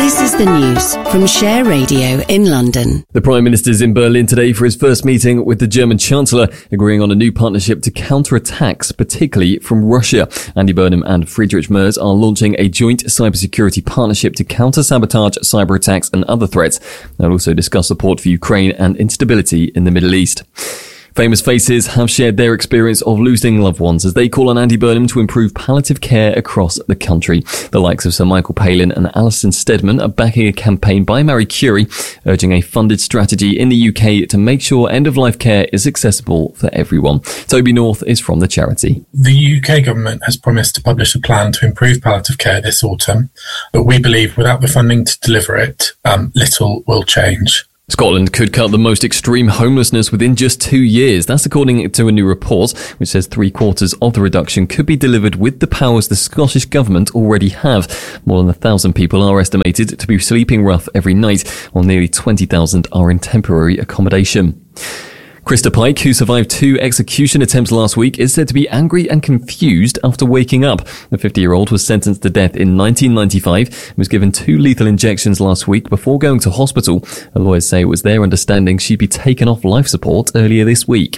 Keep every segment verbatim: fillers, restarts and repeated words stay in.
This is the news from Share Radio in London. The Prime Minister's in Berlin today for his first meeting with the German Chancellor, agreeing on a new partnership to counter attacks, particularly from Russia. Andy Burnham and Friedrich Merz are launching a joint cybersecurity partnership to counter sabotage, cyber attacks and other threats. They'll also discuss support for Ukraine and instability in the Middle East. Famous faces have shared their experience of losing loved ones as they call on Andy Burnham to improve palliative care across the country. The likes of Sir Michael Palin and Alison Steadman are backing a campaign by Marie Curie, urging a funded strategy in the U K to make sure end-of-life care is accessible for everyone. Toby North is from the charity. The U K government has promised to publish a plan to improve palliative care this autumn, but we believe without the funding to deliver it, um, little will change. Scotland could cut the most extreme homelessness within just two years. That's according to a new report, which says three quarters of the reduction could be delivered with the powers the Scottish government already have. More than a thousand people are estimated to be sleeping rough every night, while nearly twenty thousand are in temporary accommodation. Krista Pike, who survived two execution attempts last week, is said to be angry and confused after waking up. The fifty-year-old was sentenced to death in nineteen ninety-five and was given two lethal injections last week before going to hospital. Her lawyers say it was their understanding she'd be taken off life support earlier this week.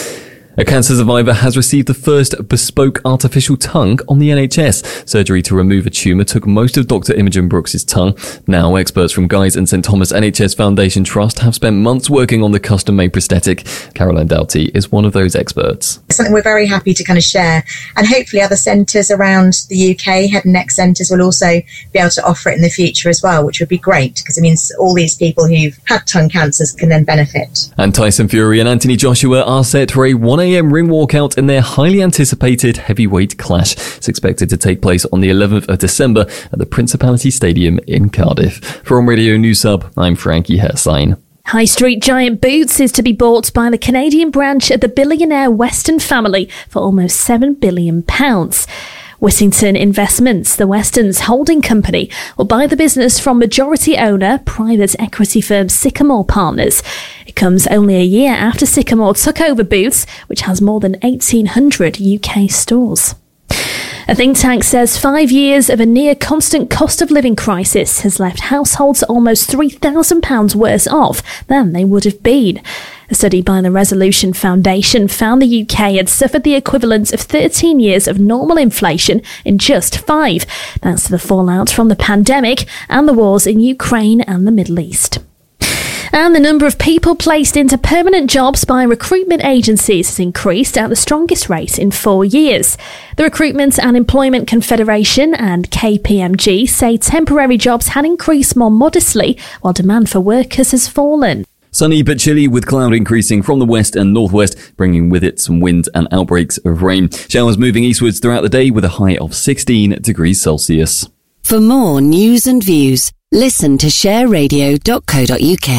A cancer survivor has received the first bespoke artificial tongue on the N H S. Surgery to remove a tumour took most of Doctor Imogen Brooks' tongue. Now, experts from Guy's and St Thomas N H S Foundation Trust have spent months working on the custom-made prosthetic. Caroline Doughty is one of those experts. Something we're very happy to kind of share, and hopefully other centres around the U K, head and neck centres, will also be able to offer it in the future as well, which would be great because it means all these people who've had tongue cancers can then benefit. And Tyson Fury and Anthony Joshua are set for a one a.m. ring walkout in their highly anticipated heavyweight clash. It's expected to take place on the eleventh of December at the Principality Stadium in Cardiff. From Radio News Hub, I'm Frankie Hersign. High street giant Boots is to be bought by the Canadian branch of the billionaire Weston family for almost seven billion pounds. Whittington Investments, the Weston's holding company, will buy the business from majority owner private equity firm Sycamore Partners. It comes only a year after Sycamore took over Boots, which has more than eighteen hundred U K stores. A think tank says five years of a near-constant cost of living crisis has left households almost three thousand pounds worse off than they would have been. A study by the Resolution Foundation found the U K had suffered the equivalent of thirteen years of normal inflation in just five, thanks to the fallout from the pandemic and the wars in Ukraine and the Middle East. And the number of people placed into permanent jobs by recruitment agencies has increased at the strongest rate in four years. The Recruitment and Employment Confederation and K P M G say temporary jobs had increased more modestly, while demand for workers has fallen. Sunny but chilly with cloud increasing from the west and northwest, bringing with it some wind and outbreaks of rain. Showers moving eastwards throughout the day with a high of sixteen degrees Celsius. For more news and views, listen to share radio dot co dot uk.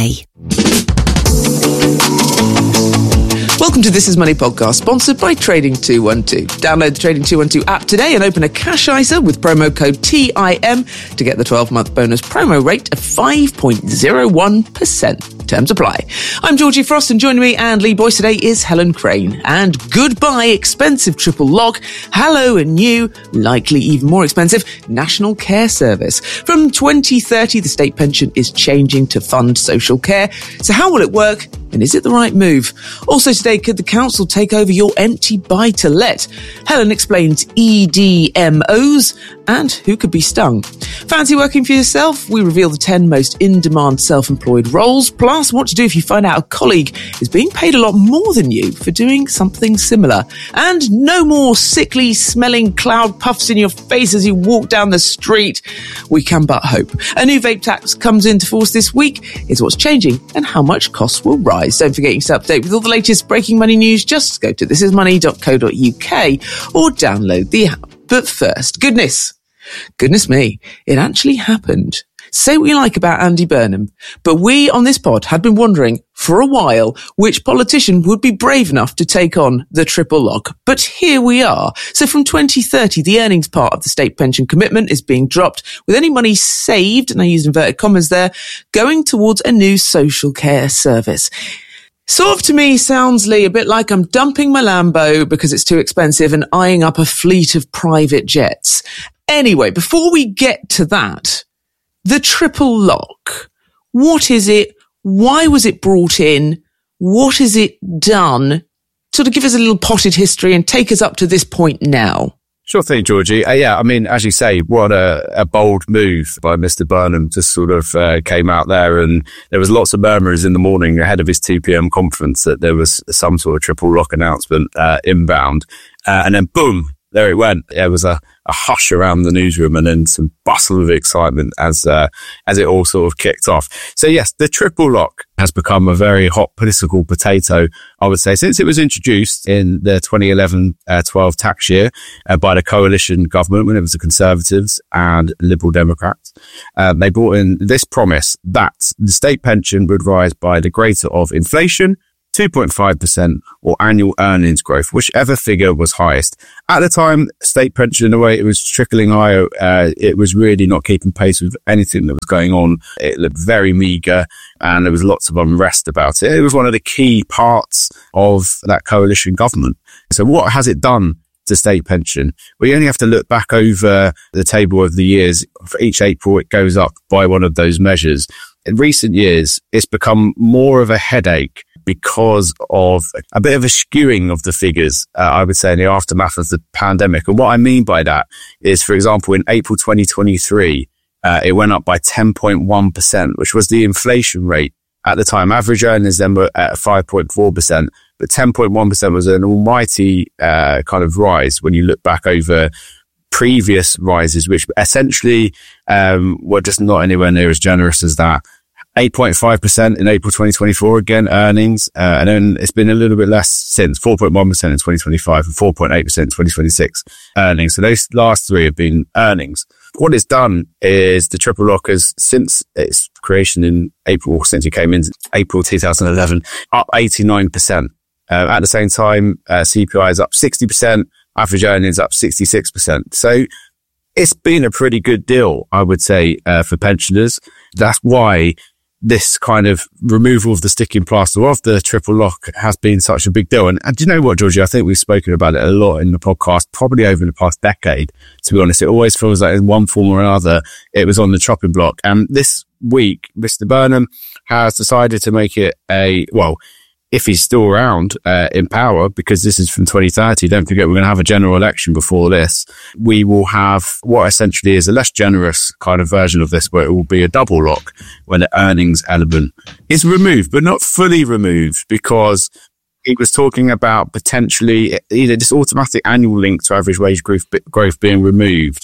Welcome to This Is Money podcast, sponsored by Trading two twelve. Download the Trading two twelve app today and open a cash I S A with promo code T I M to get the twelve-month bonus promo rate of five point zero one percent. Terms apply. I'm Georgie Frost, and joining me and Lee Boyce today is Helen Crane. And goodbye, expensive triple lock. Hello, a new, likely even more expensive, National Care Service. From twenty thirty, the state pension is changing to fund social care. So how will it work? And is it the right move? Also today, could the council take over your empty buy-to-let? Helen explains E D M Os and who could be stung. Fancy working for yourself? We reveal the ten most in-demand self-employed roles, plus what to do if you find out a colleague is being paid a lot more than you for doing something similar. And no more sickly smelling cloud puffs in your face as you walk down the street. We can but hope. A new vape tax comes into force this week. Is what's changing and how much costs will rise. Don't forget you stay up to date with all the latest breaking money news. Just go to this is money dot co dot uk or download the app. But first, goodness, goodness me, it actually happened. Say what you like about Andy Burnham, but we on this pod had been wondering for a while which politician would be brave enough to take on the triple lock. But here we are. So from twenty thirty, the earnings part of the state pension commitment is being dropped, with any money saved, and I use inverted commas there, going towards a new social care service. Sort of to me sounds, Lee, a bit like I'm dumping my Lambo because it's too expensive and eyeing up a fleet of private jets. Anyway, before we get to that, The triple lock. What is it? Why was it brought in? What has it done? Sort of give us a little potted history and take us up to this point now. Sure thing, Georgie. Uh, yeah, I mean, as you say, what a, a bold move by Mister Burnham. Just sort of uh, came out there, and there was lots of murmurs in the morning ahead of his two p.m. conference that there was some sort of triple lock announcement uh, inbound. Uh, and then boom, there it went. There was a, a hush around the newsroom and then some bustle of excitement as uh, as it all sort of kicked off. So yes, the triple lock has become a very hot political potato, I would say, since it was introduced in the twenty eleven twelve tax year uh, by the coalition government when it was the Conservatives and Liberal Democrats. Uh, they brought in this promise that the state pension would rise by the greater of inflation, two point five percent, or annual earnings growth, whichever figure was highest. At the time, state pension, the way it was trickling higher, uh, it was really not keeping pace with anything that was going on. It looked very meagre, and there was lots of unrest about it. It was one of the key parts of that coalition government. So what has it done to state pension? We only have to look back over the table of the years. For each April, it goes up by one of those measures. In recent years, it's become more of a headache because of a bit of a skewing of the figures, uh, I would say, in the aftermath of the pandemic. And what I mean by that is, for example, in April twenty twenty-three, uh, it went up by ten point one percent, which was the inflation rate at the time. Average earnings then were at five point four percent, but ten point one percent was an almighty uh, kind of rise when you look back over previous rises, which essentially um, were just not anywhere near as generous as that. eight point five percent in April twenty twenty-four, again, earnings. Uh, and then it's been a little bit less since, four point one percent in twenty twenty-five and four point eight percent in twenty twenty-six earnings. So those last three have been earnings. What it's done is the triple lock has, since its creation in April, since it came in April two thousand eleven, up eighty-nine percent. Uh, at the same time, uh, C P I is up sixty percent, average earnings up sixty-six percent. So it's been a pretty good deal, I would say, uh, for pensioners. That's why this kind of removal of the sticking plaster of the triple lock has been such a big deal. And, and do you know what, Georgie? I think we've spoken about it a lot in the podcast, probably over the past decade, to be honest. It always feels like in one form or another, it was on the chopping block. And this week, Mister Burnham has decided to make it a, well, if he's still around uh, in power, because this is from twenty thirty, don't forget we're going to have a general election before this, we will have what essentially is a less generous kind of version of this, where it will be a double lock when the earnings element is removed, but not fully removed, because he was talking about potentially either this automatic annual link to average wage growth, growth being removed,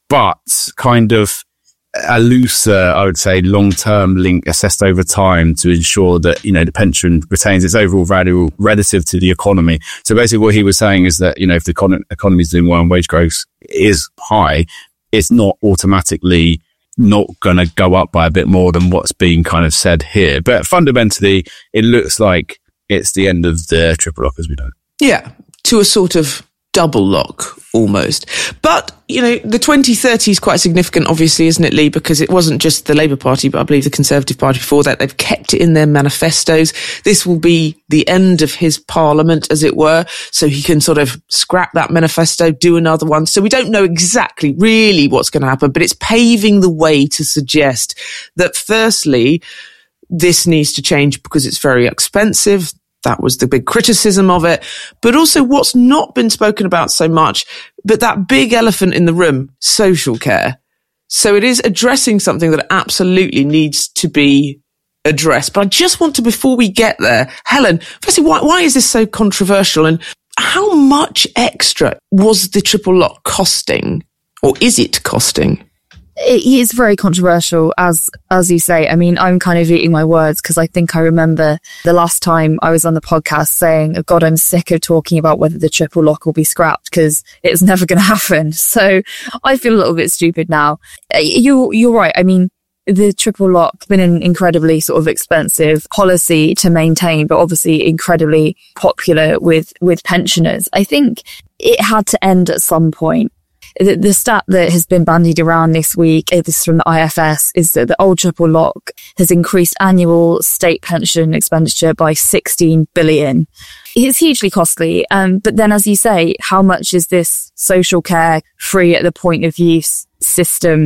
but kind of a looser, I would say, long-term link assessed over time to ensure that, you know, the pension retains its overall value relative to the economy. So basically what he was saying is that, you know, if the econ- economy is doing well and wage growth is high, it's not automatically not going to go up by a bit more than what's being kind of said here. But fundamentally, it looks like it's the end of the triple lock as we know. Yeah, to a sort of double lock almost. But, you know, the twenty thirty is quite significant, obviously, isn't it, Lee? Because it wasn't just the Labour Party, but I believe the Conservative Party before that. They've kept it in their manifestos. This will be the end of his parliament, as it were, so he can sort of scrap that manifesto, do another one. So we don't know exactly really what's going to happen, but it's paving the way to suggest that, firstly, this needs to change because it's very expensive. That was the big criticism of it. But also what's not been spoken about so much, but that big elephant in the room, social care. So it is addressing something that absolutely needs to be addressed. But I just want to, before we get there, Helen, firstly, why, why is this so controversial? And how much extra was the triple lock costing? Or is it costing? It is very controversial, as as you say. I mean, I'm kind of eating my words because I think I remember the last time I was on the podcast saying, oh God, I'm sick of talking about whether the triple lock will be scrapped because it's never going to happen. So I feel a little bit stupid now. You, you're right. I mean, the triple lock has been an incredibly sort of expensive policy to maintain, but obviously incredibly popular with, with pensioners. I think it had to end at some point. The, the stat that has been bandied around this week, this is from the I F S, is that the old triple lock has increased annual state pension expenditure by sixteen billion. It's hugely costly. Um, but then, as you say, how much is this social care free at the point of use system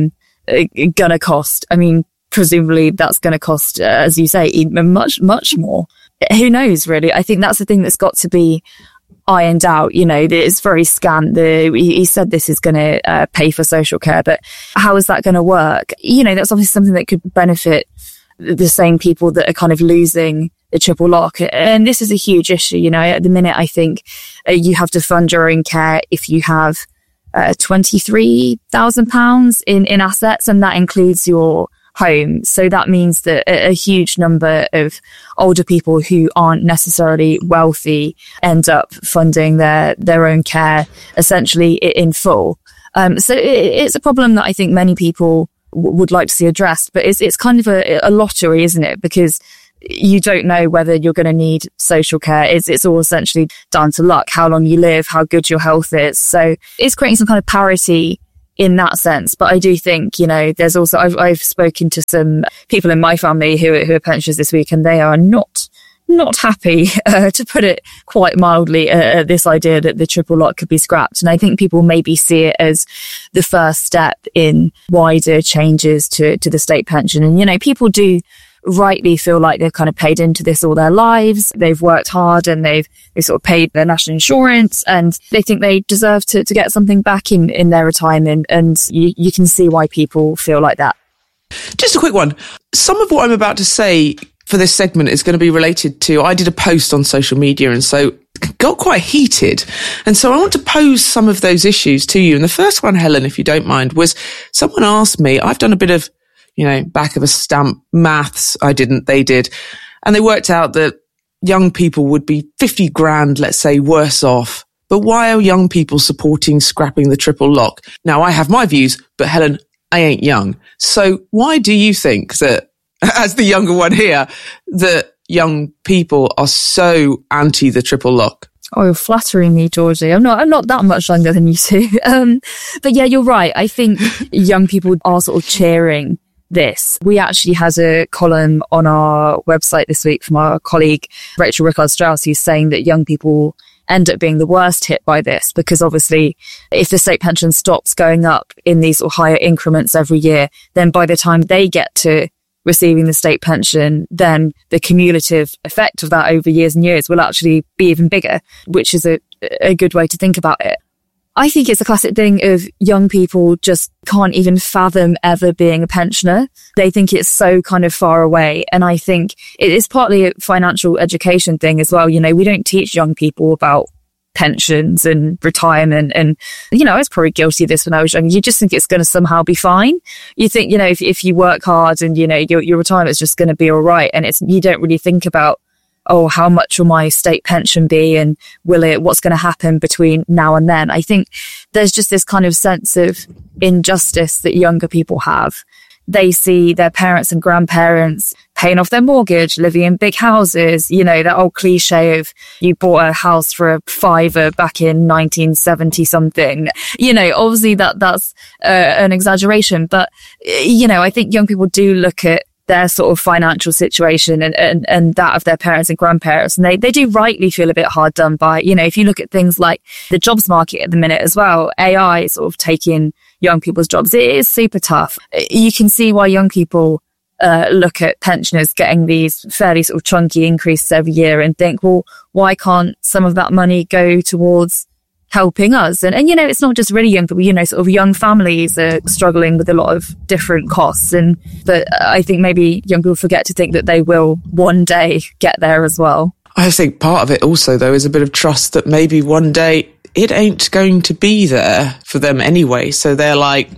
uh, going to cost? I mean, presumably that's going to cost, uh, as you say, much, much more. Who knows, really? I think that's the thing that's got to be ironed out. You know, it's very scant. The, he said this is going to uh, pay for social care, but how is that going to work? You know, that's obviously something that could benefit the same people that are kind of losing the triple lock. And this is a huge issue. You know, at the minute, I think uh, you have to fund your own care if you have uh, twenty-three thousand pounds in, in assets, and that includes your home. So that means that a, a huge number of older people who aren't necessarily wealthy end up funding their, their own care essentially in full. Um, so it, it's a problem that I think many people w- would like to see addressed, but it's, it's kind of a, a lottery, isn't it? Because you don't know whether you're going to need social care. It's, it's all essentially down to luck, how long you live, how good your health is. So it's creating some kind of parity in that sense. But I do think, you know, there's also, I've, I've spoken to some people in my family who, who are pensioners this week, and they are not, not happy, uh, to put it quite mildly, uh, at this idea that the triple lock could be scrapped. And I think people maybe see it as the first step in wider changes to, to the state pension. And, you know, people do rightly feel like they've kind of paid into this all their lives. They've worked hard and they've, they sort of paid their national insurance, and they think they deserve to, to get something back in, in their retirement. And you, you can see why people feel like that. Just a quick one. Some of what I'm about to say for this segment is going to be related to, I did a post on social media, and so got quite heated. And so I want to pose some of those issues to you. And the first one, Helen, if you don't mind, was someone asked me, I've done a bit of, you know, back of a stamp maths. I didn't, they did. And they worked out that young people would be fifty grand, let's say, worse off. But why are young people supporting scrapping the triple lock? Now, I have my views, but Helen, I ain't young. So why do you think that, as the younger one here, that young people are so anti the triple lock? Oh, you're flattering me, Georgie. I'm not, I'm not that much younger than you two. Um, but yeah, you're right. I think young people are sort of cheering this. We actually had a column on our website this week from our colleague Rachel Rickard-Strauss, who's saying that young people end up being the worst hit by this, because obviously if the state pension stops going up in these sort of higher increments every year, then by the time they get to receiving the state pension, then the cumulative effect of that over years and years will actually be even bigger, which is a, a good way to think about it. I think it's a classic thing of young people just can't even fathom ever being a pensioner. They think it's so kind of far away. And I think it is partly a financial education thing as well. You know, we don't teach young people about pensions and retirement. And, you know, I was probably guilty of this when I was young. You just think it's going to somehow be fine. You think, you know, if, if you work hard and, you know, your, your retirement's just going to be all right. And it's, you don't really think about, oh, how much will my state pension be, and will it, what's going to happen between now and then? I think there's just this kind of sense of injustice that younger people have. They see their parents and grandparents paying off their mortgage, living in big houses, you know, that old cliche of you bought a house for a fiver back in nineteen seventy something. You know, obviously that, that's uh, an exaggeration, but, you know, I think young people do look at their sort of financial situation and, and, and that of their parents and grandparents. And they, they do rightly feel a bit hard done by. You know, if you look at things like the jobs market at the minute as well, A I sort of taking young people's jobs, it is super tough. You can see why young people uh, look at pensioners getting these fairly sort of chunky increases every year and think, well, why can't some of that money go towards helping us? And, and, you know, it's not just really young people, you know, sort of young families are struggling with a lot of different costs. And, but I think maybe young people forget to think that they will one day get there as well. I think part of it also, though, is a bit of trust that maybe one day it ain't going to be there for them anyway. So they're like,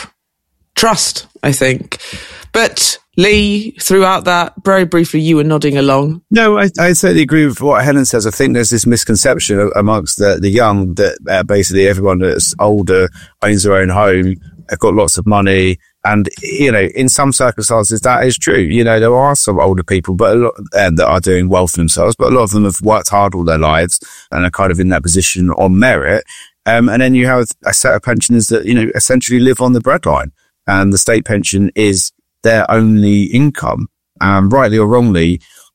trust, I think. But Lee, throughout that, very briefly, you were nodding along. No, I, I certainly agree with what Helen says. I think there's this misconception amongst the, the young that uh, basically everyone that's older owns their own home, have got lots of money. And, you know, in some circumstances, that is true. You know, there are some older people, but a lot uh, that are doing well for themselves, but a lot of them have worked hard all their lives and are kind of in that position on merit. Um, and then you have a set of pensioners that, you know, essentially live on the breadline, and the state pension is their only income. Um, rightly or wrongly,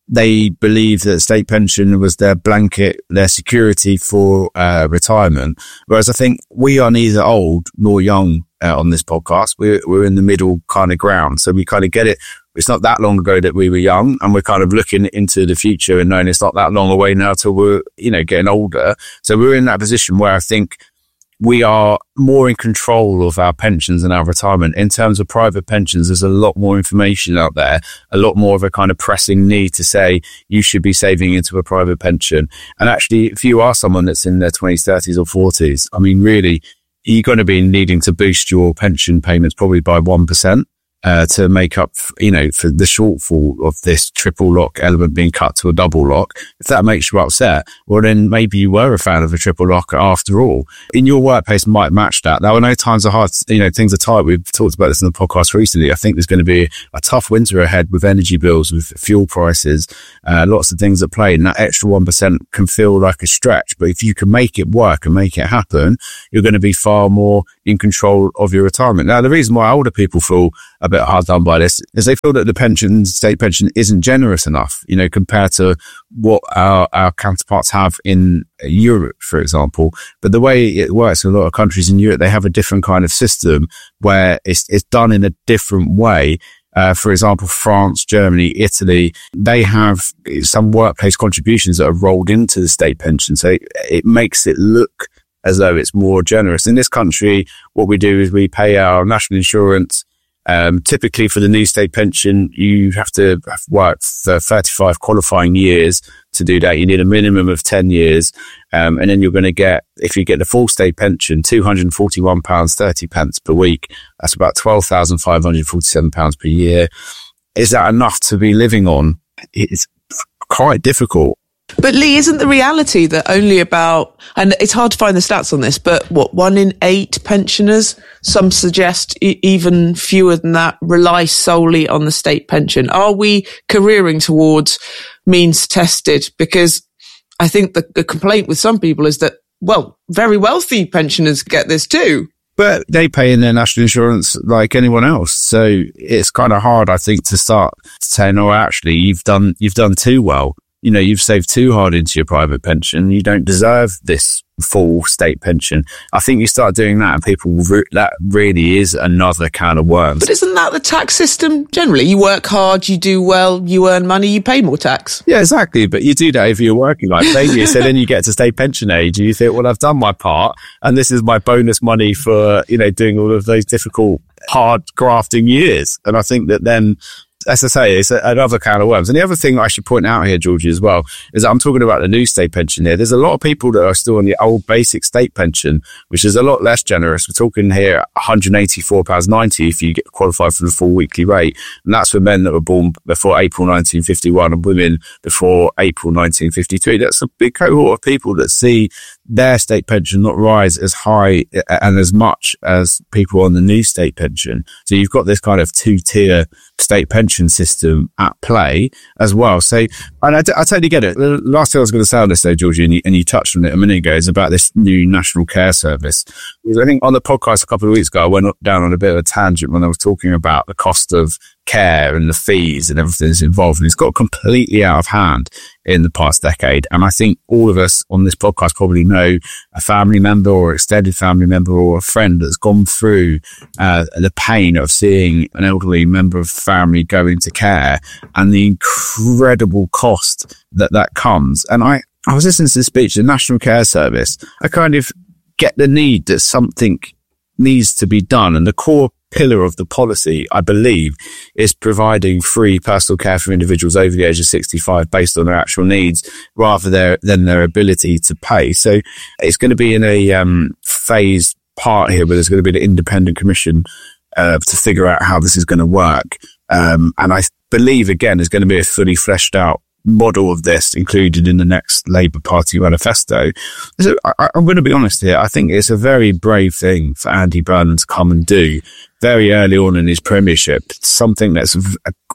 they believe that state pension was their blanket, their security for uh, retirement. Whereas I think we are neither old nor young uh, on this podcast. We're, we're in the middle kind of ground. So we kind of get it. It's not that long ago that we were young, and we're kind of looking into the future and knowing it's not that long away now till we're, you know, getting older. So we're in that position where I think we are more in control of our pensions and our retirement. In terms of private pensions, there's a lot more information out there, a lot more of a kind of pressing need to say you should be saving into a private pension. And actually, if you are someone that's in their twenties, thirties or forties, I mean, really, you're going to be needing to boost your pension payments probably by one percent. Uh, to make up, you know, for the shortfall of this triple lock element being cut to a double lock. If that makes you upset, well, then maybe you were a fan of a triple lock after all. In your workplace might match that. Now, I know times are hard, you know, things are tight. We've talked about this in the podcast recently. I think there's going to be a tough winter ahead with energy bills, with fuel prices, uh, lots of things at play. And that extra one percent can feel like a stretch. But if you can make it work and make it happen, you're going to be far more in control of your retirement. Now, the reason why older people feel a bit hard done by this is they feel that the pension, state pension isn't generous enough, you know, compared to what our, our counterparts have in Europe, for example. But the way it works in a lot of countries in Europe, they have a different kind of system where it's, it's done in a different way. Uh, for example, France, Germany, Italy, they have some workplace contributions that are rolled into the state pension. So it, it makes it look as though it's more generous. In this country, what we do is we pay our national insurance. Um, typically for the new state pension, you have to have worked for thirty-five qualifying years to do that. You need a minimum of ten years. Um, and then you're going to get, if you get the full state pension, two hundred forty-one pounds thirty per week. That's about twelve thousand five hundred forty-seven pounds per year. Is that enough to be living on? It's quite difficult. But Lee, isn't the reality that only about, and it's hard to find the stats on this, but what, one in eight pensioners, some suggest e- even fewer than that, rely solely on the state pension? Are we careering towards means tested? Because I think the, the complaint with some people is that, well, very wealthy pensioners get this too. But they pay in their national insurance like anyone else. So it's kind of hard, I think, to start saying, oh, actually, you've done, you've done too well. You know, you've saved too hard into your private pension. You don't deserve this full state pension. I think you start doing that and people, re- that really is another can of worms. But isn't that the tax system generally? You work hard, you do well, you earn money, you pay more tax. Yeah, exactly. But you do that if you're working life, don't you? So then you get to state pension age and you think, well, I've done my part and this is my bonus money for, you know, doing all of those difficult, hard grafting years. And I think that then, as I say, it's another can of worms. And the other thing I should point out here, Georgie, as well, is that I'm talking about the new state pension here. There's a lot of people that are still on the old basic state pension, which is a lot less generous. We're talking here one hundred eighty-four pounds ninety if you get qualified for the full weekly rate. And that's for men that were born before April nineteen fifty-one and women before April nineteen fifty-three. That's a big cohort of people that see their state pension not rise as high and as much as people on the new state pension. So you've got this kind of two-tier state pension system at play as well. So, and I, I totally get it. The last thing I was going to say on this though, Georgie, and you, and you touched on it a minute ago, is about this new National Care Service. I think on the podcast a couple of weeks ago, I went down on a bit of a tangent when I was talking about the cost of care and the fees and everything that's involved. And it's got completely out of hand in the past decade. And I think all of us on this podcast probably know a family member or extended family member or a friend that's gone through uh, the pain of seeing an elderly member of family go into care and the incredible cost that that comes. And I, I was listening to the speech, the National Care Service. I kind of get the need that something needs to be done. And the core pillar of the policy, I believe, is providing free personal care for individuals over the age of sixty-five based on their actual needs rather their, than their ability to pay. So it's going to be in a um, phased part here where there's going to be an independent commission uh, to figure out how this is going to work. Um, and I believe, again, there's going to be a fully fleshed out model of this included in the next Labour Party manifesto. So I, I'm going to be honest here. I think it's a very brave thing for Andy Burnham to come and do very early on in his premiership, something that's v-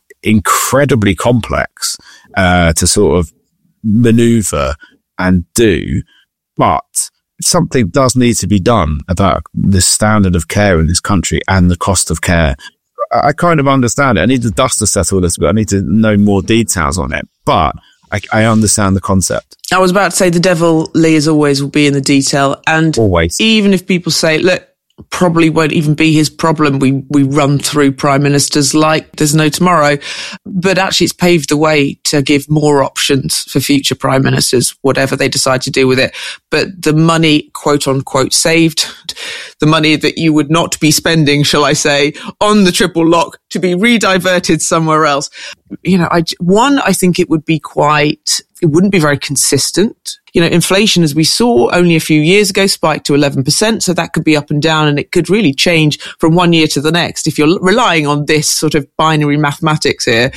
incredibly complex uh, to sort of manoeuvre and do, but something does need to be done about the standard of care in this country and the cost of care. I kind of understand it. I need the dust to settle a little bit. I need to know more details on it, but I, I understand the concept. I was about to say the devil, Lee, as always, will be in the detail. And always, even if people say, look, probably won't even be his problem. We we run through prime ministers like there's no tomorrow. But actually, it's paved the way to give more options for future prime ministers, whatever they decide to do with it. But the money, quote unquote, saved, the money that you would not be spending, shall I say, on the triple lock to be rediverted somewhere else. You know, I, one, I think it would be quite, it wouldn't be very consistent. You know, inflation, as we saw only a few years ago, spiked to eleven percent. So that could be up and down, and it could really change from one year to the next. If you're relying on this sort of binary mathematics here,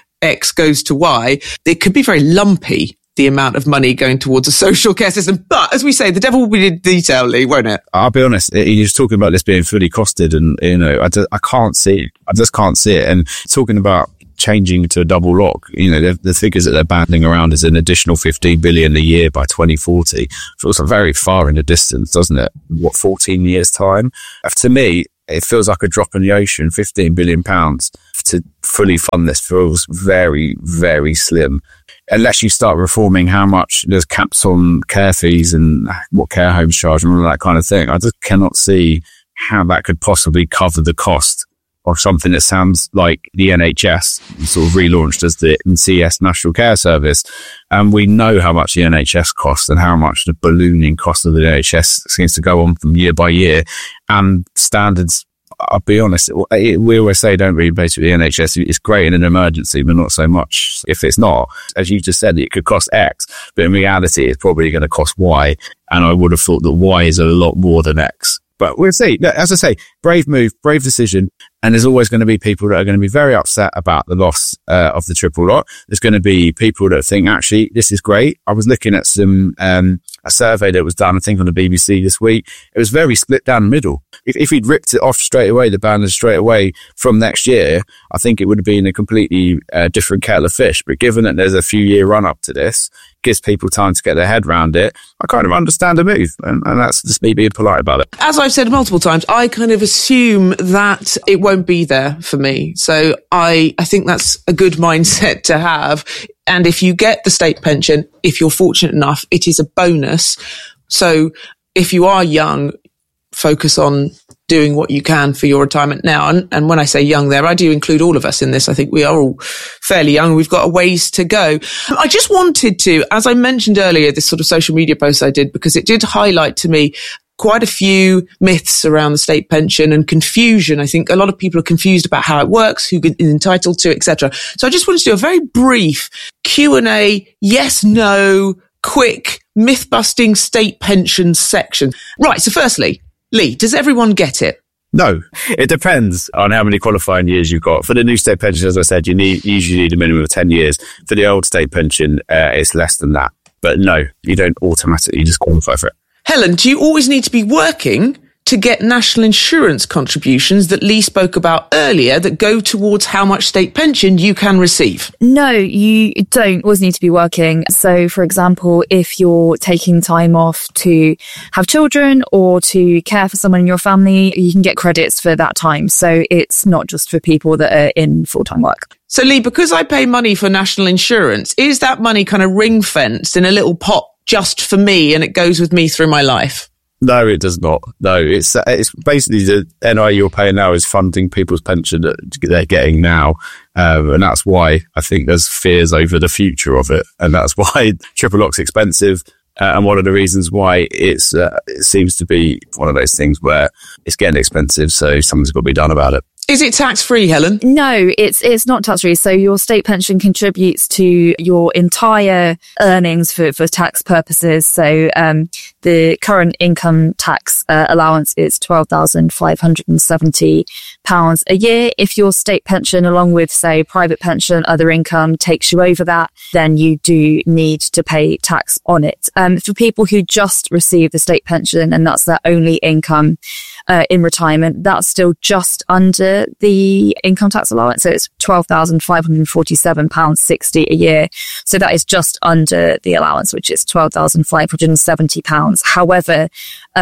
X goes to Y, it could be very lumpy, the amount of money going towards a social care system. But as we say, the devil will be in detail, Lee, won't it? I'll be honest, you're just talking about this being fully costed, and, you know, I, just, I can't see it. I just can't see it. And talking about changing to a double lock, you know, the, the figures that they're banding around is an additional fifteen billion a year by twenty forty. Feels very far in the distance, doesn't it? What, fourteen years time? To me, it feels like a drop in the ocean. fifteen billion pounds to fully fund this feels very, very slim. Unless you start reforming how much there's caps on care fees and what care homes charge and all that kind of thing. I just cannot see how that could possibly cover the cost of something that sounds like the N H S, sort of relaunched as the N C S National Care Service. And we know how much the N H S costs and how much the ballooning cost of the N H S seems to go on from year by year. And standards, I'll be honest, it, we always say, don't we, basically the N H S is great in an emergency, but not so much if it's not. As you just said, it could cost X, but in reality, it's probably going to cost Y. And I would have thought that Y is a lot more than X. But we'll see. As I say, brave move, brave decision. And there's always going to be people that are going to be very upset about the loss uh, of the triple lock. There's going to be people that think, actually, this is great. I was looking at some um, a survey that was done, I think, on the B B C this week. It was very split down the middle. If, if he'd ripped it off straight away, the ban straight away from next year, I think it would have been a completely uh, different kettle of fish. But given that there's a few year run up to this, gives people time to get their head around it, I kind of understand the move. And, and that's just me being polite about it. As I've said multiple times, I kind of assume that it won't be there for me. So I, I think that's a good mindset to have. And if you get the state pension, if you're fortunate enough, it is a bonus. So if you are young, focus on doing what you can for your retirement now. And, and when I say young there, I do include all of us in this. I think we are all fairly young. We've got a ways to go. I just wanted to, as I mentioned earlier, this sort of social media post I did, because it did highlight to me quite a few myths around the state pension and confusion. I think a lot of people are confused about how it works, who is entitled to, et cetera. So I just wanted to do a very brief Q and A, yes, no, quick, myth-busting state pension section. Right, so firstly, Lee, does everyone get it? No, it depends on how many qualifying years you've got. For the new state pension, as I said, you need you usually need a minimum of ten years. For the old state pension, uh, it's less than that. But no, you don't automatically just qualify for it. Helen, do you always need to be working to get national insurance contributions that Lee spoke about earlier that go towards how much state pension you can receive? No, you don't always need to be working. So, for example, if you're taking time off to have children or to care for someone in your family, you can get credits for that time. So it's not just for people that are in full-time work. So, Lee, because I pay money for national insurance, is that money kind of ring-fenced in a little pot just for me and it goes with me through my life? No, it does not. No, it's it's basically the N I you're paying now is funding people's pension that they're getting now. Um, and that's why I think there's fears over the future of it. And that's why triple lock's expensive. Uh, and one of the reasons why it's uh, it seems to be one of those things where it's getting expensive. So something's got to be done about it. Is it tax-free, Helen? No, it's it's not tax-free. So your state pension contributes to your entire earnings for, for tax purposes. So um, the current income tax uh, allowance is twelve thousand five hundred seventy pounds a year. If your state pension, along with, say, private pension, other income, takes you over that, then you do need to pay tax on it. Um, for people who just receive the state pension and that's their only income uh, in retirement, that's still just under the income tax allowance. So it's twelve thousand five hundred forty-seven pounds sixty a year. So that is just under the allowance, which is twelve thousand five hundred seventy pounds. However, uh, the next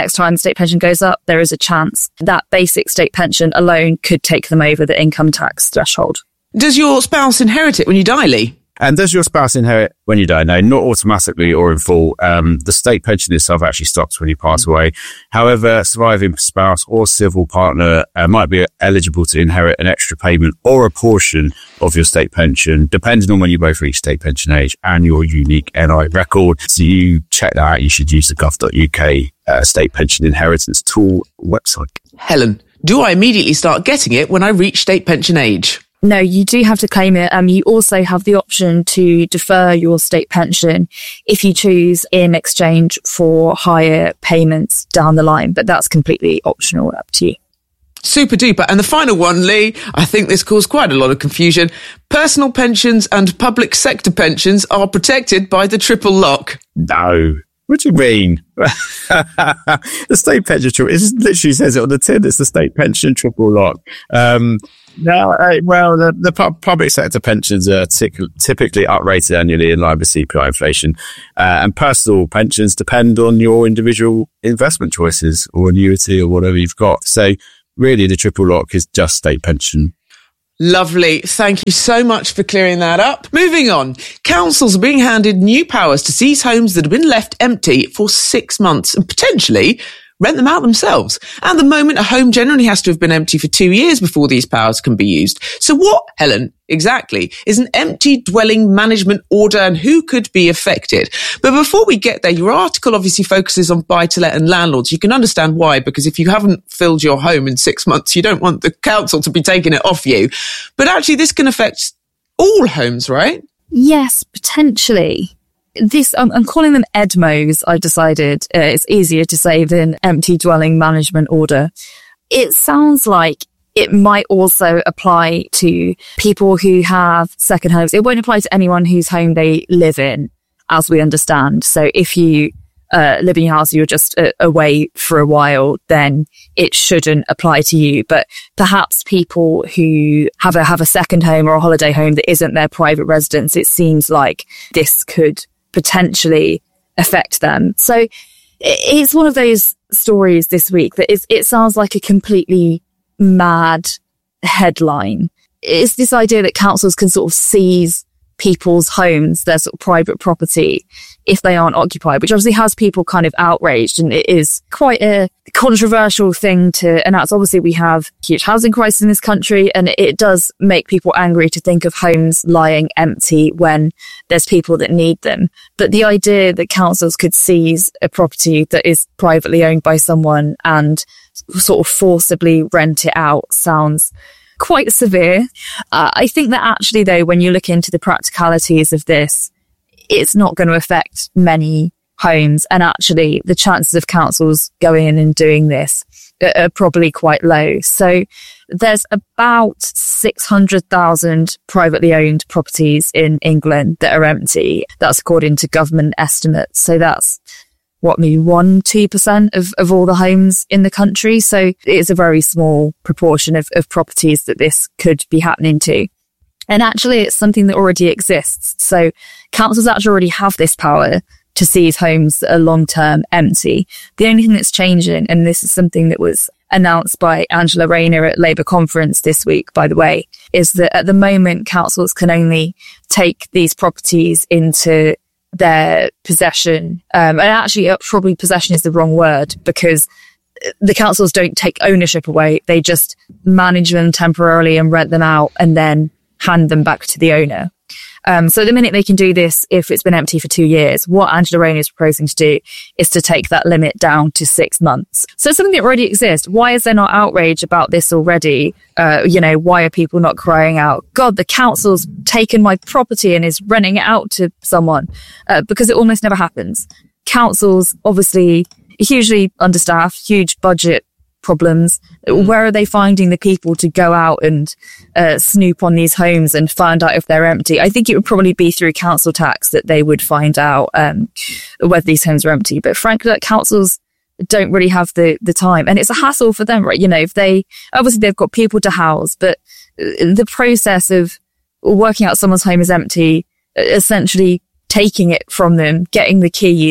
next time the state pension goes up, there is a chance that basic state pension alone could take them over the income tax threshold. Does your spouse inherit it when you die, Lee? And does your spouse inherit when you die? No, not automatically or in full. Um, the state pension itself actually stops when you pass away. However, surviving spouse or civil partner uh, might be eligible to inherit an extra payment or a portion of your state pension, depending on when you both reach state pension age and your unique N I record. So you check that out. You should use the gov dot U K uh, state pension inheritance tool website. Helen, do I immediately start getting it when I reach state pension age? No, you do have to claim it. Um, you also have the option to defer your state pension if you choose in exchange for higher payments down the line, but that's completely optional, up to you. Super duper. And the final one, Lee, I think this caused quite a lot of confusion. Personal pensions and public sector pensions are protected by the triple lock. No. What do you mean? The state pension triple, it literally says it on the tin. It's the state pension triple lock. Um, no, uh, well, the, the pu- public sector pensions are tic- typically uprated annually in line with C P I inflation. Uh, and personal pensions depend on your individual investment choices or annuity or whatever you've got. So really the triple lock is just state pension. Lovely. Thank you so much for clearing that up. Moving on. Councils are being handed new powers to seize homes that have been left empty for six months and potentially rent them out themselves. At the moment, a home generally has to have been empty for two years before these powers can be used. So what, Helen, exactly, is an empty dwelling management order and who could be affected? But before we get there, your article obviously focuses on buy-to-let and landlords. You can understand why, because if you haven't filled your home in six months, you don't want the council to be taking it off you. But actually, this can affect all homes, right? Yes, potentially. This, I'm, I'm calling them E D M Os, I've decided. Uh, it's easier to say than empty dwelling management order. It sounds like it might also apply to people who have second homes. It won't apply to anyone whose home they live in, as we understand. So if you uh, live in your house, you're just uh, away for a while, then it shouldn't apply to you. But perhaps people who have a, have a second home or a holiday home that isn't their private residence, it seems like this could potentially affect them. So it's one of those stories this week that is, it sounds like a completely mad headline. It's this idea that councils can sort of seize people's homes, their sort of private property, if they aren't occupied, which obviously has people kind of outraged, and it is quite a controversial thing to announce. Obviously, we have a huge housing crisis in this country, and it does make people angry to think of homes lying empty when there's people that need them. But the idea that councils could seize a property that is privately owned by someone and sort of forcibly rent it out sounds quite severe. Uh, I think that actually, though, when you look into the practicalities of this, it's not going to affect many homes. And actually, the chances of councils going in and doing this are probably quite low. So there's about six hundred thousand privately owned properties in England that are empty. That's according to government estimates. So that's what, maybe one, two percent of, of all the homes in the country. So it's a very small proportion of, of properties that this could be happening to. And actually, it's something that already exists. So councils actually already have this power to seize homes that are long-term empty. The only thing that's changing, and this is something that was announced by Angela Rayner at Labour conference this week, by the way, is that at the moment, councils can only take these properties into their possession. Um, and actually, uh, probably possession is the wrong word, because the councils don't take ownership away. They just manage them temporarily and rent them out and then hand them back to the owner. Um, so the minute they can do this, if it's been empty for two years, what Angela Rayner is proposing to do is to take that limit down to six months. So something that already exists. Why is there not outrage about this already? Uh, you know, why are people not crying out, God, the council's taken my property and is renting it out to someone? Uh, because it almost never happens. Councils, obviously, hugely understaffed, huge budget problems. Where are they finding the people to go out and uh, snoop on these homes and find out if they're empty? I think it would probably be through council tax that they would find out um, whether these homes are empty. But frankly, like, councils don't really have the, the time, and it's a hassle for them, right? You know, if they, obviously they've got people to house, but the process of working out someone's home is empty, essentially taking it from them, getting the keys,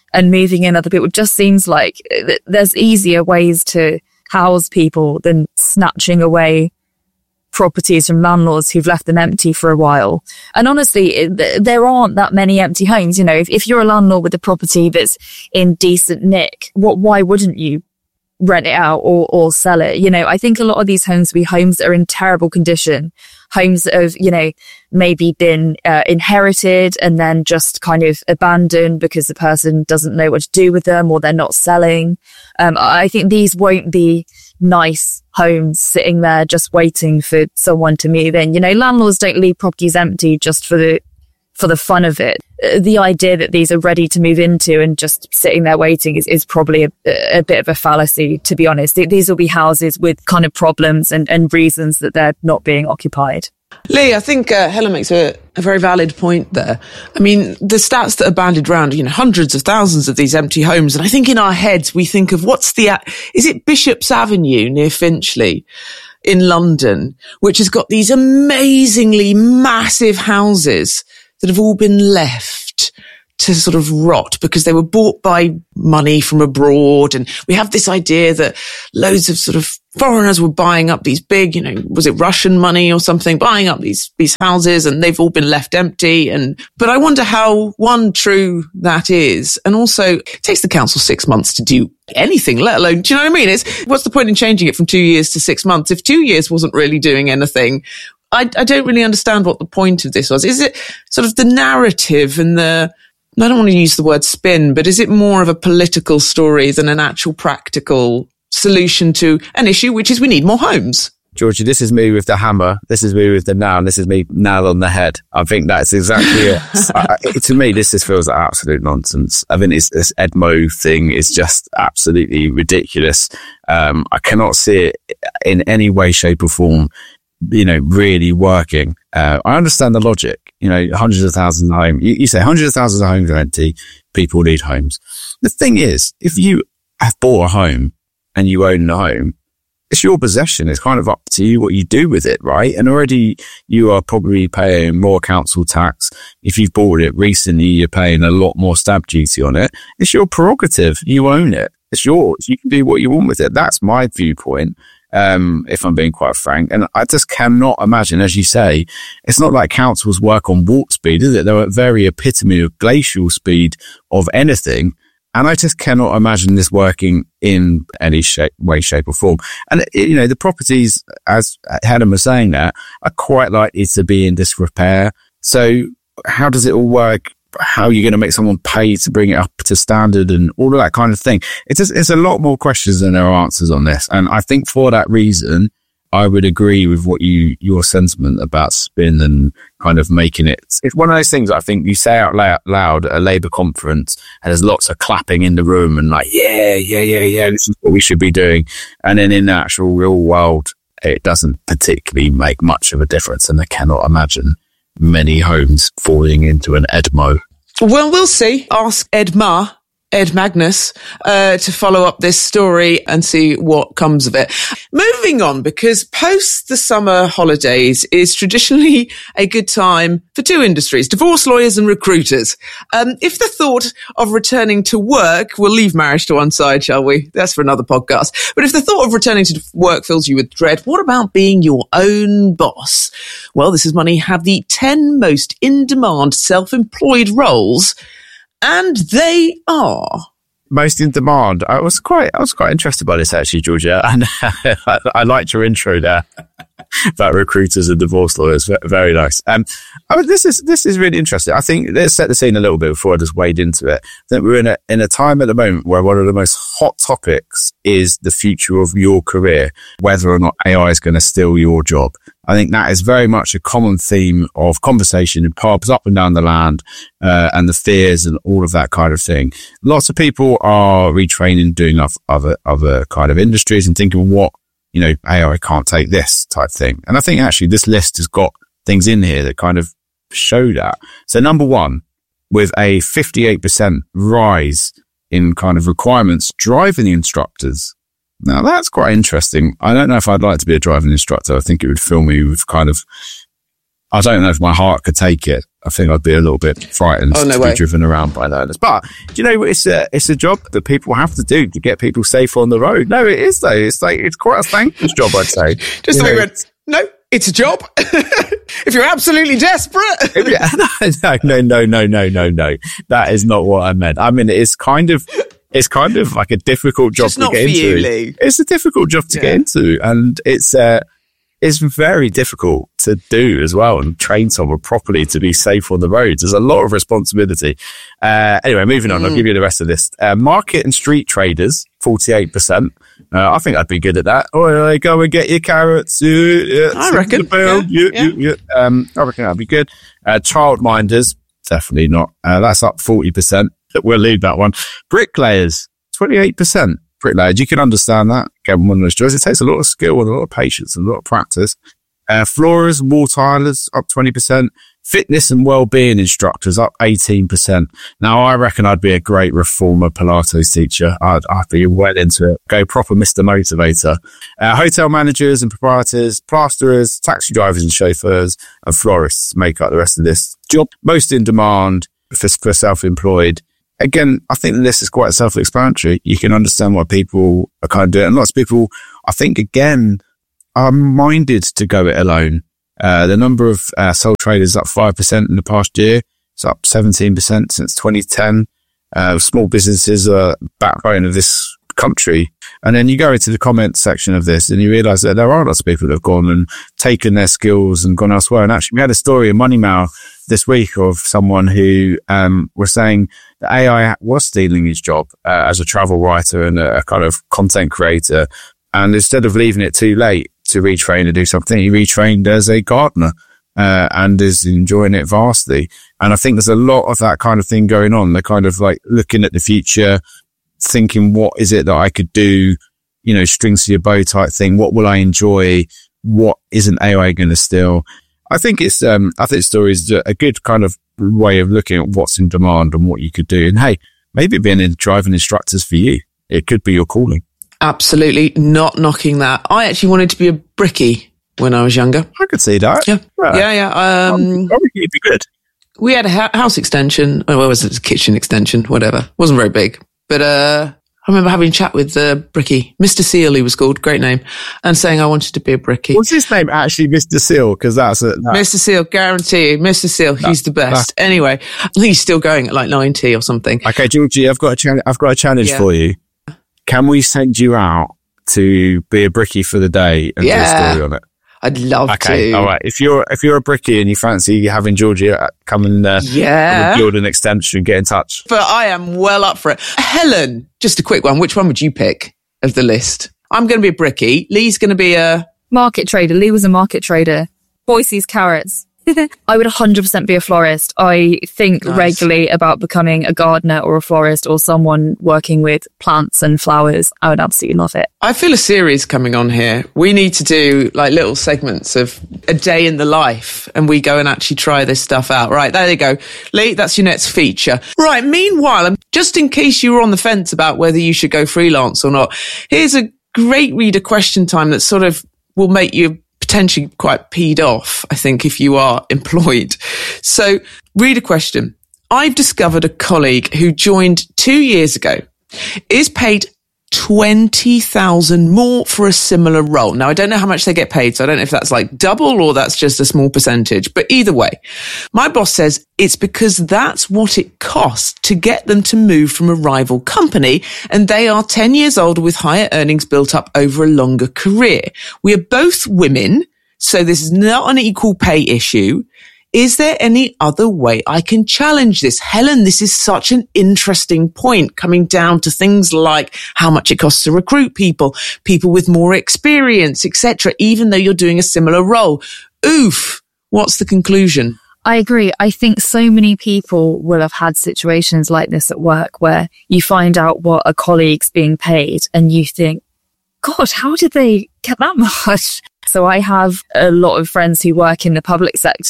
and moving in other people. It just seems like there's easier ways to house people than snatching away properties from landlords who've left them empty for a while. And honestly, it, there aren't that many empty homes. You know, if, if you're a landlord with a property that's in decent nick, what, why wouldn't you rent it out or, or sell it? You know, I think a lot of these homes will be homes that are in terrible condition, homes that have, you know, maybe been uh, inherited and then just kind of abandoned because the person doesn't know what to do with them or they're not selling. Um, I think these won't be nice homes sitting there just waiting for someone to move in. You know, landlords don't leave properties empty just for the for the fun of it. The idea that these are ready to move into and just sitting there waiting is, is probably a, a bit of a fallacy, to be honest. These will be houses with kind of problems and, and reasons that they're not being occupied. Lee, I think uh, Helen makes a, a very valid point there. I mean, the stats that are bandied around, you know, hundreds of thousands of these empty homes. And I think in our heads, we think of what's the, is it Bishop's Avenue near Finchley in London, which has got these amazingly massive houses that have all been left to sort of rot because they were bought by money from abroad. And we have this idea that loads of sort of foreigners were buying up these big, you know, was it Russian money or something, buying up these, these houses, and they've all been left empty. And, but I wonder how, one, true that is. And also it takes the council six months to do anything, let alone, do you know what I mean? It's, what's the point in changing it from two years to six months? If two years wasn't really doing anything, I, I don't really understand what the point of this was. Is it sort of the narrative and the, I don't want to use the word spin, but is it more of a political story than an actual practical solution to an issue, which is we need more homes? Georgie, this is me with the hammer. This is me with the nail. And this is me nail on the head. I think that's exactly it. I, to me, this just feels like absolute nonsense. I mean, it's, this Edmo thing is just absolutely ridiculous. Um, I cannot see it in any way, shape or form, you know, really working. Uh, I understand the logic, you know, hundreds of thousands of homes. You, you say hundreds of thousands of homes are empty. People need homes. The thing is, if you have bought a home and you own the home, it's your possession. It's kind of up to you what you do with it, right? And already you are probably paying more council tax. If you've bought it recently, you're paying a lot more stamp duty on it. It's your prerogative. You own it. It's yours. You can do what you want with it. That's my viewpoint. Um, if I'm being quite frank. And I just cannot imagine, as you say, it's not like councils work on warp speed, is it? They're at very epitome of glacial speed of anything. And I just cannot imagine this working in any shape, way, shape or form. And, you know, the properties, as Helen was saying that, are quite likely to be in disrepair. So how does it all work? How are you going to make someone pay to bring it up to standard and all of that kind of thing? It's just, it's a lot more questions than there are answers on this. And I think for that reason, I would agree with what you, your sentiment about spin and kind of making it. It's one of those things I think you say out loud at a Labour conference and there's lots of clapping in the room and like, yeah, yeah, yeah, yeah, this is what we should be doing. And then in the actual real world, it doesn't particularly make much of a difference. And I cannot imagine many homes falling into an Edmo. Well, we'll see. Ask Ed Ma, Ed Magnus, uh, to follow up this story and see what comes of it. Moving on, because post the summer holidays is traditionally a good time for two industries, divorce lawyers and recruiters. Um, if the thought of returning to work, we'll leave marriage to one side, shall we? That's for another podcast. But if the thought of returning to work fills you with dread, what about being your own boss? Well, This Is Money have the ten most in-demand self-employed roles. And they are most in demand. I was quite, I was quite interested by this actually, Georgia, and I, I liked your intro there about recruiters and divorce lawyers. Very nice. Um, I mean, this is this is really interesting. I think let's set the scene a little bit before I just wade into it. That we're in a in a time at the moment where one of the most hot topics is the future of your career, whether or not A I is going to steal your job. I think that is very much a common theme of conversation in pubs up and down the land, uh, and the fears and all of that kind of thing. Lots of people are retraining, doing other, other kind of industries and thinking, what, you know, A I can't take this type thing. And I think actually this list has got things in here that kind of show that. So number one, with a fifty-eight percent rise in kind of requirements, driving instructors. Now, that's quite interesting. I don't know if I'd like to be a driving instructor. I think it would fill me with kind of, I don't know if my heart could take it. I think I'd be a little bit frightened oh, no to way. be driven around by learners. But do you know, it's a it's a job that people have to do to get people safe on the road. No, it is though. It's like it's quite a thankless job, I'd say. Just you the way know, we went, no, it's a job. If you're absolutely desperate. yeah, no, no, no, no, no, no. That is not what I meant. I mean, it's kind of. It's kind of like a difficult job Just to not get for into. you, Lee. It's a difficult job to Yeah. get into, and it's uh, it's very difficult to do as well, and train someone properly to be safe on the roads. There's a lot of responsibility. Uh, anyway, moving on. Mm. I'll give you the rest of this. Uh, market and street traders, forty-eight percent. Uh, I think I'd be good at that. Oh, go and get your carrots. Yeah, yeah, I reckon. Yeah, yeah, yeah. yeah, yeah. Um, I reckon that'd be good. Uh, childminders, definitely not. Uh, that's up forty percent. We'll leave that one. Bricklayers, twenty-eight percent. Bricklayers, you can understand that. Get one of those jobs. It takes a lot of skill and a lot of patience and a lot of practice. Uh, floorers, wall tilers, up twenty percent. Fitness and well-being instructors, up eighteen percent. Now, I reckon I'd be a great reformer Pilates teacher. I'd, I'd be well into it. Go proper Mister Motivator. Uh, hotel managers and proprietors, plasterers, taxi drivers and chauffeurs, and florists make up the rest of this job. Most in demand for, for self-employed. Again, I think this is quite self-explanatory. You can understand why people are kind of doing it. And lots of people, I think, again, are minded to go it alone. Uh, the number of uh, sole traders is up five percent in the past year. It's up seventeen percent since twenty ten. Uh, small businesses are backbone of this country. And then you go into the comments section of this and you realize that there are lots of people that have gone and taken their skills and gone elsewhere. And actually, we had a story in Money Mail this week of someone who um was saying that A I was stealing his job uh, as a travel writer and a, a kind of content creator. And instead of leaving it too late to retrain and do something, he retrained as a gardener uh, and is enjoying it vastly. And I think there's a lot of that kind of thing going on. They're kind of like looking at the future, thinking, what is it that I could do? You know, strings to your bow type thing. What will I enjoy? What isn't A I going to steal? I think it's, um, I think the story is a good kind of way of looking at what's in demand and what you could do. And hey, maybe being a driving instructor's for you. It could be your calling. Absolutely not knocking that. I actually wanted to be a brickie when I was younger. I could see that. Yeah. Right. Yeah, yeah. Um, I think it'd be good. We had a ha- house extension. Oh, what was it? A kitchen extension, whatever. Wasn't very big. But, uh, I remember having a chat with uh, Brickie, Mister Seal, he was called, great name, and saying I wanted to be a Brickie. Was his name actually Mister Seal? Because that's a, that. Mister Seal, guarantee you, Mister Seal, that, he's the best. That. Anyway, I think he's still going at like ninety or something. Okay, Georgie, I've got a challenge. I've got a challenge yeah. for you. Can we send you out to be a brickie for the day and yeah. do a story on it? I'd love okay, to. All right. If you're if you're a brickie and you fancy having Georgie come and uh, yeah. build an extension, get in touch. But I am well up for it. Helen, just a quick one. Which one would you pick of the list? I'm going to be a brickie. Lee's going to be a market trader. Lee was a market trader. Boise's carrots. I would one hundred percent be a florist. I think nice. regularly about becoming a gardener or a florist or someone working with plants and flowers. I would absolutely love it. I feel a series coming on here. We need to do like little segments of a day in the life and we go and actually try this stuff out. Right, there you go. Lee, that's your next feature. Right, meanwhile, just in case you were on the fence about whether you should go freelance or not, here's a great reader question time that sort of will make you potentially quite peed off, I think, if you are employed. So, read a question. I've discovered a colleague who joined two years ago, is paid twenty thousand more for a similar role. Now, I don't know how much they get paid, so I don't know if that's like double or that's just a small percentage. But either way, my boss says it's because that's what it costs to get them to move from a rival company, and they are ten years older with higher earnings built up over a longer career. We are both women, so this is not an equal pay issue. Is there any other way I can challenge this? Helen, this is such an interesting point, coming down to things like how much it costs to recruit people, people with more experience, et cetera, even though you're doing a similar role. Oof. What's the conclusion? I agree. I think so many people will have had situations like this at work where you find out what a colleague's being paid and you think, God, how did they get that much? So I have a lot of friends who work in the public sector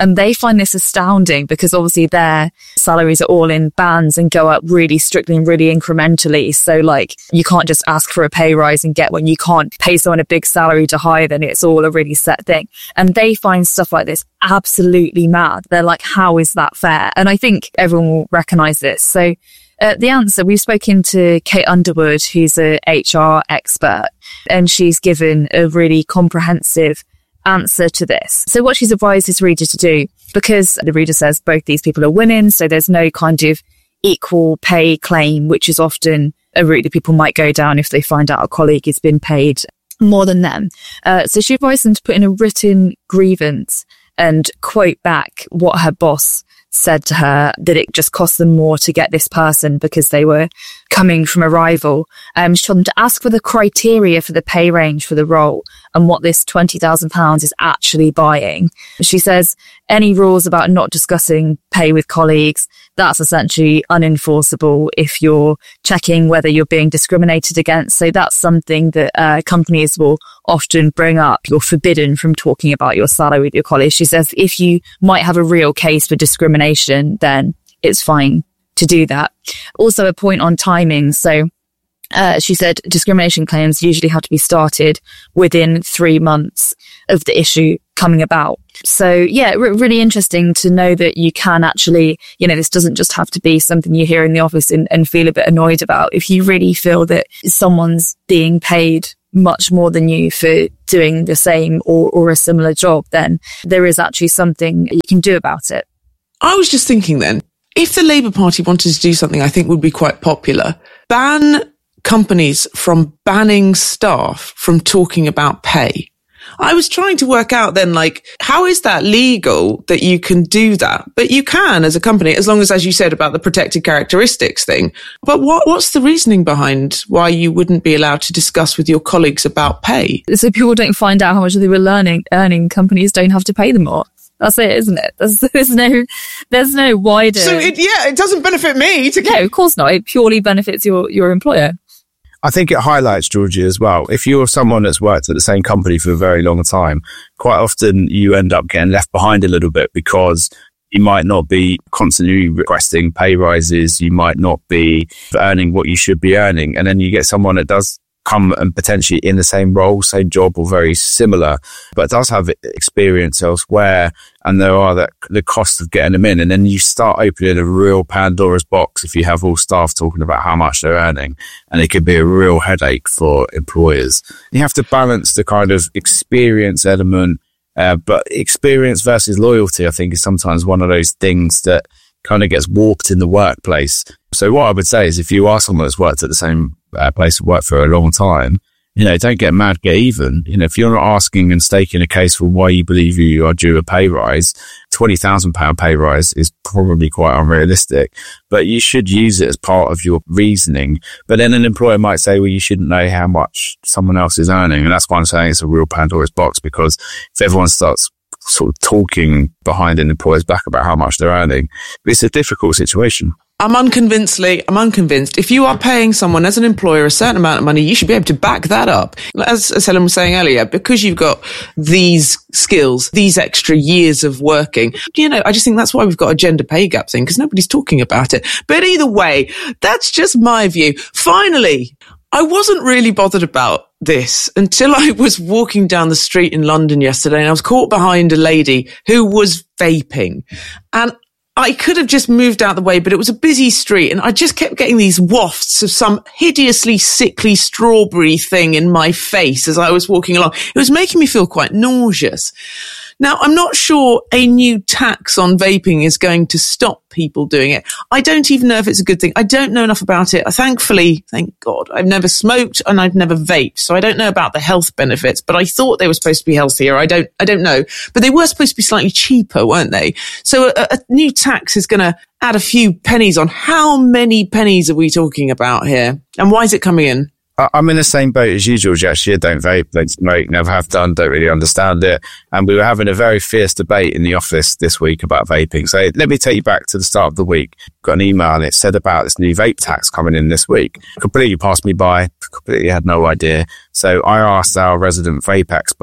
And they find this astounding because obviously their salaries are all in bands and go up really strictly and really incrementally. So like you can't just ask for a pay rise and get one. You can't pay someone a big salary to hire them. It's all a really set thing. And they find stuff like this absolutely mad. They're like, how is that fair? And I think everyone will recognize this. So uh, the answer, we've spoken to Kate Underwood, who's a H R expert, and she's given a really comprehensive answer to this. So what she's advised his reader to do, because the reader says both these people are women, so there's no kind of equal pay claim, which is often a route that people might go down if they find out a colleague has been paid more than them. Uh, so she advised them to put in a written grievance and quote back what her boss said to her, that it just cost them more to get this person because they were coming from a rival. Um, she told them to ask for the criteria for the pay range for the role and what this twenty thousand pounds is actually buying. She says any rules about not discussing pay with colleagues, that's essentially unenforceable if you're checking whether you're being discriminated against. So that's something that uh, companies will often bring up. You're forbidden from talking about your salary with your colleagues. She says if you might have a real case for discrimination, then it's fine to do that. Also a point on timing. So Uh, she said discrimination claims usually have to be started within three months of the issue coming about. So yeah, r- really interesting to know that you can actually, you know, this doesn't just have to be something you hear in the office and, and feel a bit annoyed about. If you really feel that someone's being paid much more than you for doing the same or, or a similar job, then there is actually something you can do about it. I was just thinking then, if the Labour Party wanted to do something I think would be quite popular, ban companies from banning staff from talking about pay. I was trying to work out then, like, how is that legal that you can do that? But you can as a company, as long as, as you said, about the protected characteristics thing. But what, what's the reasoning behind why you wouldn't be allowed to discuss with your colleagues about pay? So people don't find out how much they were learning, earning, companies don't have to pay them more. That's it, isn't it? There's, there's no, there's no wider. So it, yeah, it doesn't benefit me to. No, of course not. It purely benefits your, your employer. I think it highlights, Georgie, as well. If you're someone that's worked at the same company for a very long time, quite often you end up getting left behind a little bit because you might not be constantly requesting pay rises. You might not be earning what you should be earning. And then you get someone that does come and potentially in the same role, same job or very similar, but does have experience elsewhere. And there are the, the costs of getting them in. And then you start opening a real Pandora's box if you have all staff talking about how much they're earning. And it could be a real headache for employers. You have to balance the kind of experience element, uh, but experience versus loyalty, I think, is sometimes one of those things that kind of gets warped in the workplace. So what I would say is if you are someone that's worked at the same uh, place of work for a long time, you know, don't get mad, get even. You know, if you're not asking and staking a case for why you believe you are due a pay rise, twenty thousand pounds pay rise is probably quite unrealistic, but you should use it as part of your reasoning. But then an employer might say, well, you shouldn't know how much someone else is earning. And that's why I'm saying it's a real Pandora's box, because if everyone starts sort of talking behind an employer's back about how much they're earning, it's a difficult situation. I'm unconvinced, Lee. I'm unconvinced. If you are paying someone as an employer a certain amount of money, you should be able to back that up. As, as Helen was saying earlier, because you've got these skills, these extra years of working, you know, I just think that's why we've got a gender pay gap thing, because nobody's talking about it. But either way, that's just my view. Finally, I wasn't really bothered about this until I was walking down the street in London yesterday and I was caught behind a lady who was vaping. And I could have just moved out the way, but it was a busy street and I just kept getting these wafts of some hideously sickly strawberry thing in my face as I was walking along. It was making me feel quite nauseous. Now, I'm not sure a new tax on vaping is going to stop people doing it. I don't even know if it's a good thing. I don't know enough about it. Thankfully, thank God, I've never smoked and I've never vaped, so I don't know about the health benefits, but I thought they were supposed to be healthier. I don't, I don't know. But they were supposed to be slightly cheaper, weren't they? So a, a new tax is going to add a few pennies on. How many pennies are we talking about here? And why is it coming in? I'm in the same boat as you, George. Actually, I don't vape, don't smoke, never have done, don't really understand it. And we were having a very fierce debate in the office this week about vaping. So let me take you back to the start of the week. Got an email and it said about this new vape tax coming in this week. Completely passed me by, completely had no idea. So I asked our resident vape expert,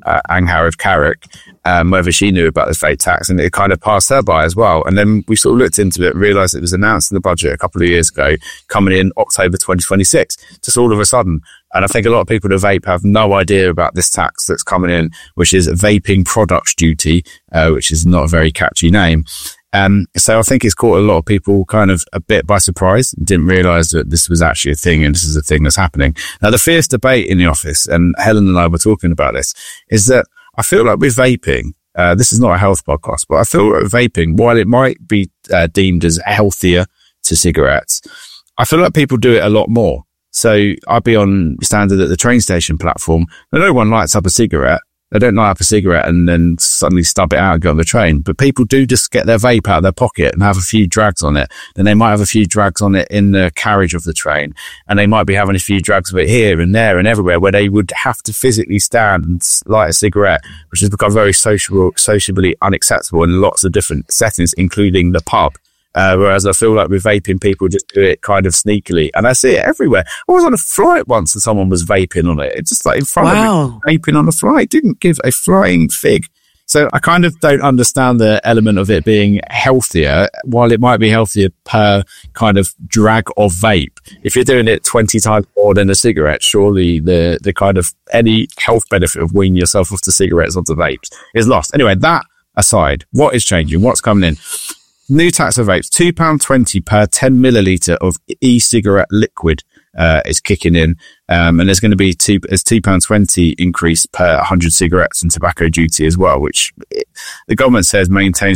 uh, Angharad Carrick, um, whether she knew about the vape tax, and it kind of passed her by as well. And then we sort of looked into it, realised it was announced in the budget a couple of years ago, coming in October twenty twenty-six, just all of a sudden. And I think a lot of people to vape have no idea about this tax that's coming in, which is vaping products duty, uh, which is not a very catchy name. Um, so I think it's caught a lot of people kind of a bit by surprise, didn't realise that this was actually a thing and this is a thing that's happening. Now, the fierce debate in the office, and Helen and I were talking about this, is that I feel like with vaping, uh, this is not a health podcast, but I feel like with vaping, while it might be uh, deemed as healthier to cigarettes, I feel like people do it a lot more. So I'd be on standard at the train station platform, and no one lights up a cigarette. They don't light up a cigarette and then suddenly stub it out and go on the train. But people do just get their vape out of their pocket and have a few drags on it. Then they might have a few drags on it in the carriage of the train. And they might be having a few drags of it here and there and everywhere, where they would have to physically stand and light a cigarette, which has become very social, sociably unacceptable in lots of different settings, including the pub. Uh, whereas I feel like with vaping, people just do it kind of sneakily. And I see it everywhere. I was on a flight once and someone was vaping on it. It's just like in front wow. of me, vaping on a flight. Didn't give a flying fig. So I kind of don't understand the element of it being healthier, while it might be healthier per kind of drag of vape. If you're doing it twenty times more than a cigarette, surely the, the kind of any health benefit of weaning yourself off the cigarettes onto vapes is lost. Anyway, that aside, what is changing? What's coming in? New tax of vapes, two pounds twenty per ten millilitre of e-cigarette liquid uh, is kicking in. Um, and there's going to be two, there's two pounds twenty increase per one hundred cigarettes and tobacco duty as well, which it, the government says maintains